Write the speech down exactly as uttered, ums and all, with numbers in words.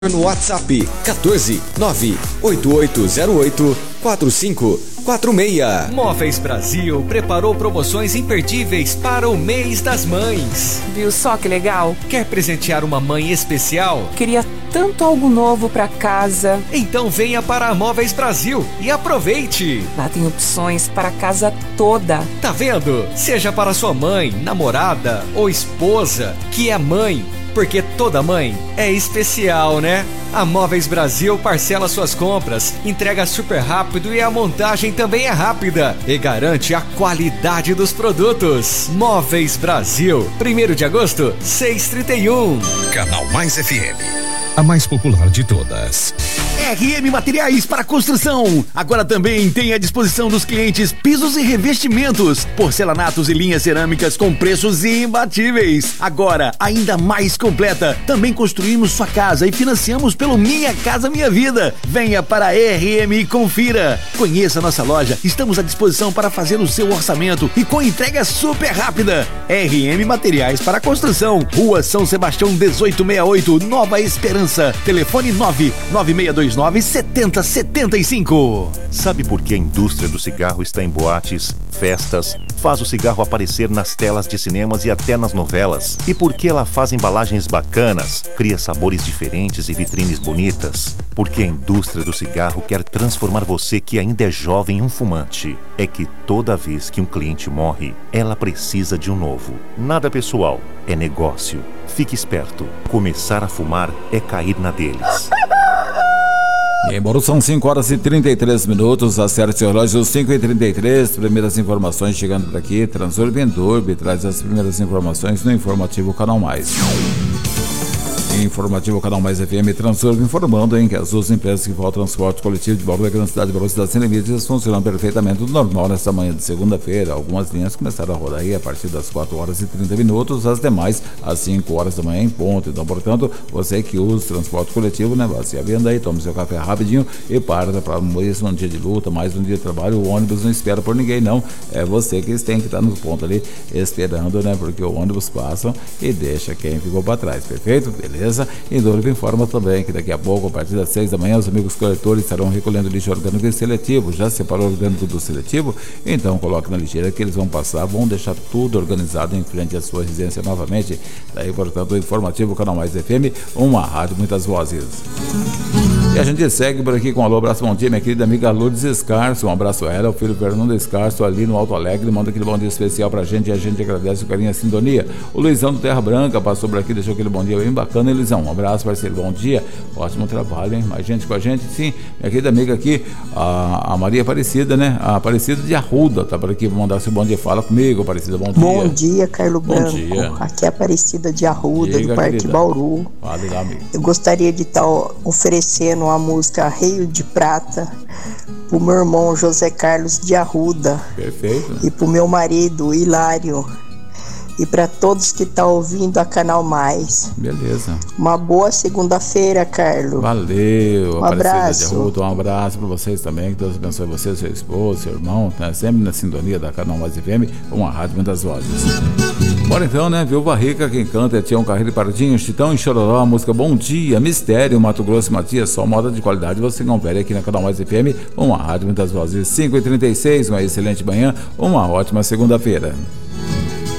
no WhatsApp quatorze nove oito oito zero oito quatro cinco quatro seis. Móveis Brasil preparou promoções imperdíveis para o mês das mães. Viu só que legal? Quer presentear uma mãe especial? Queria tanto algo novo para casa. Então venha para a Móveis Brasil e aproveite. Lá tem opções para a casa toda. Tá vendo? Seja para sua mãe, namorada ou esposa, que é mãe. Porque toda mãe é especial, né? A Móveis Brasil parcela suas compras, entrega super rápido e a montagem também é rápida e garante a qualidade dos produtos. Móveis Brasil, primeiro de agosto, seiscentos e trinta e um. Canal Mais F M, a mais popular de todas. R M Materiais para Construção. Agora também tem à disposição dos clientes pisos e revestimentos, porcelanatos e linhas cerâmicas com preços imbatíveis. Agora, ainda mais completa. Também construímos sua casa e financiamos pelo Minha Casa Minha Vida. Venha para a R M e confira. Conheça nossa loja. Estamos à disposição para fazer o seu orçamento e com entrega super rápida. R M Materiais para Construção. Rua São Sebastião dezoito sessenta e oito, Nova Esperança. Telefone nove nove seis dois nove sete zero sete cinco. Sabe por que a indústria do cigarro está em boates, festas, faz o cigarro aparecer nas telas de cinemas e até nas novelas? E por que ela faz embalagens bacanas, cria sabores diferentes e vitrines bonitas? Porque a indústria do cigarro quer transformar você que ainda é jovem em um fumante. É que toda vez que um cliente morre, ela precisa de um novo. Nada pessoal, é negócio. Fique esperto. Começar a fumar é cair na deles. E embora são cinco horas e trinta e três minutos, acerte o relógio cinco e trinta e três, primeiras informações chegando por aqui. Transurb traz as primeiras informações no Informativo Canal Mais. Informativo Canal Mais F M Transurb informando em que as duas empresas que fazem transporte coletivo de valor da grande cidade de velocidade sem limites funcionam perfeitamente normal nesta manhã de segunda-feira. Algumas linhas começaram a rodar aí a partir das quatro horas e trinta minutos, as demais às cinco horas da manhã em ponto. Então, portanto, você que usa o transporte coletivo, né, vá se a venda aí, tome seu café rapidinho e parta para mais um dia de luta, mais um dia de trabalho. O ônibus não espera por ninguém, não. É você que tem que estar no ponto ali esperando, né, porque o ônibus passa e deixa quem ficou para trás, perfeito? Beleza? E Dorf informa também que daqui a pouco, a partir das seis da manhã, os amigos coletores estarão recolhendo lixo orgânico e seletivo. Já separou o orgânico do seletivo? Então coloque na lixeira que eles vão passar, vão deixar tudo organizado em frente à sua residência novamente. Daí, portanto, o Informativo Canal Mais F M, uma rádio, muitas vozes. E a gente segue por aqui com um alô, abraço, bom dia, minha querida amiga Lourdes Escarso. Um abraço a ela, o filho Fernando Escarso, ali no Alto Alegre, manda aquele bom dia especial pra gente e a gente agradece o carinho e a sintonia. O Luizão do Terra Branca passou por aqui, deixou aquele bom dia bem bacana, hein, Luizão? Um abraço, parceiro, bom dia, ótimo trabalho, hein? Mais gente com a gente, sim, minha querida amiga aqui, a, a Maria Aparecida, né? A Aparecida de Arruda, tá por aqui, vou mandar seu bom dia, fala comigo, Aparecida, bom dia. Bom dia, Carlos Bom Branco. dia. Aqui é a Aparecida de Arruda, Diga, do Parque querida. Bauru. Fale lá, amigo. Eu gostaria de estar oferecendo a música Rio de Prata pro meu irmão José Carlos de Arruda. Perfeito. E pro meu marido Hilário. E para todos que estão ouvindo a Canal Mais. Beleza. Uma boa segunda-feira, Carlos. Valeu, Um Aparecida abraço. de Arruda, um abraço para vocês também, que Deus abençoe você, seu esposo, seu irmão, né? Sempre na sintonia da Canal Mais F M, uma rádio muitas vozes. Bora então, né, Viúva Rica, quem canta é Tião Carreiro e Pardinho, Chitão e Chororó, a música Bom Dia, Mistério, Mato Grosso e Matias, só moda de qualidade, você confere aqui na Canal Mais F M, uma rádio muitas vozes, cinco e trinta e seis, uma excelente manhã, uma ótima segunda-feira.